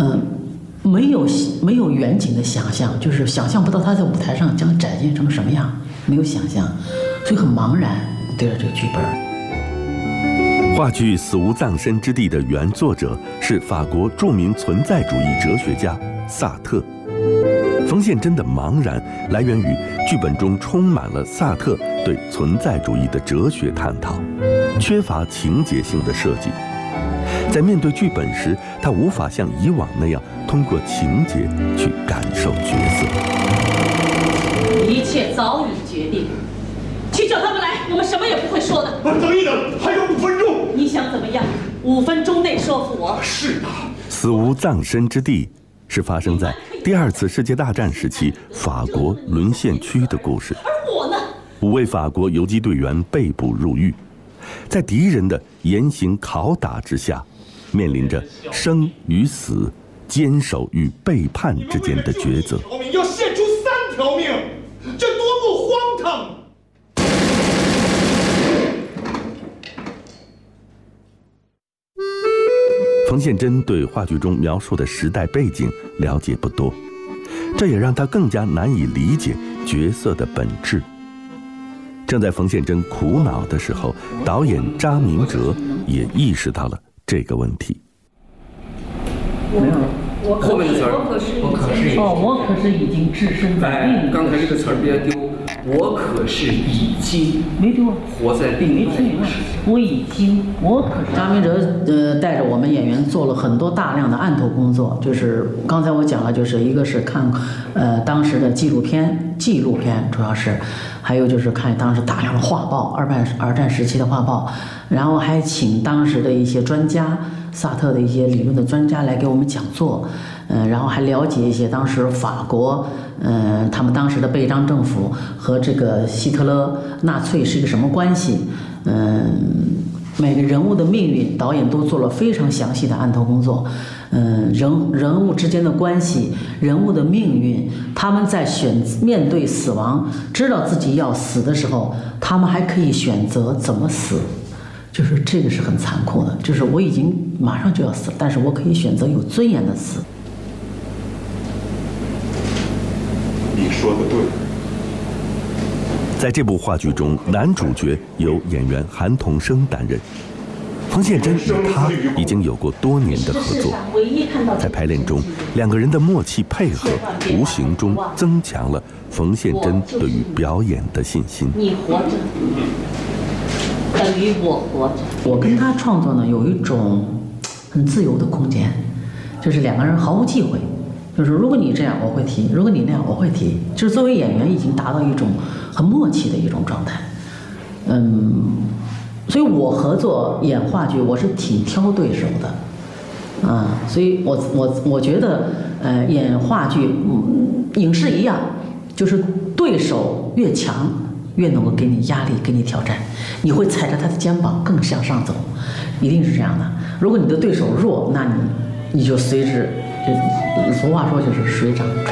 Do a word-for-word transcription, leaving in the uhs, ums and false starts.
嗯，没有没有远景的想象，就是想象不到他在舞台上将展现成什么样，没有想象，所以很茫然对着这个剧本。 话剧《死无葬身之地》的原作者是法国著名存在主义哲学家萨特。冯宪珍的茫然来源于剧本中充满了萨特对存在主义的哲学探讨，缺乏情节性的设计。在面对剧本时，他无法像以往那样通过情节去感受角色。 一切早已决定，去叫他们来，我们什么也不会说的。 等一等，还有五分钟。 你想怎么样？五分钟内说服我。 是的。 死无葬身之地是发生在第二次世界大战时期法国沦陷区的故事。 而我呢？ 五位法国游击队员被捕入狱，在敌人的严刑拷打之下，面临着生与死、坚守与背叛之间的抉择。 要献出三条命，这多么荒唐！ 冯宪珍对话剧中描述的时代背景了解不多，这也让他更加难以理解角色的本质。正在冯宪珍苦恼的时候，导演查明哲也意识到了这个问题。 没有了。 后面的词儿，我可是哦，我可是已经置身在另一个。 刚才这个词儿比较丢，我可是已经没丢啊， 活在另一个世界。 我已经，我可是。张明哲呃带着我们演员做了很多大量的案头工作，就是刚才我讲了，就是一个是看呃当时的纪录片，纪录片主要是，还有就是看当时大量的画报，二战二战时期的画报，然后还请当时的一些专家。萨特的一些理论的专家来给我们讲座，嗯、呃，然后还了解一些当时法国，嗯、呃，他们当时的贝章政府和这个希特勒、纳粹是一个什么关系，嗯、呃，每个人物的命运，导演都做了非常详细的案头工作，嗯、呃，人人物之间的关系，人物的命运，他们在选面对死亡，知道自己要死的时候，他们还可以选择怎么死。就是这个是很残酷的，就是我已经马上就要死了，但是我可以选择有尊严的死。 你说的对。 在这部话剧中，男主角由演员韩童生担任。冯宪珍与他已经有过多年的合作，在排练中，两个人的默契配合，无形中增强了冯宪珍对于表演的信心。 你活着。等于我活着。 我跟他创作呢，有一种很自由的空间，就是两个人毫无忌讳，就是如果你这样我会提，如果你那样我会提，就是作为演员已经达到一种很默契的一种状态。嗯，所以我合作演话剧，我是挺挑对手的，啊、嗯，所以我我我觉得，呃，演话剧，嗯，影视一样，就是对手越强。越能够给你压力，给你挑战，你会踩着他的肩膀更向上走，一定是这样的。如果你的对手弱，那你你就随之，就俗话说就是水涨船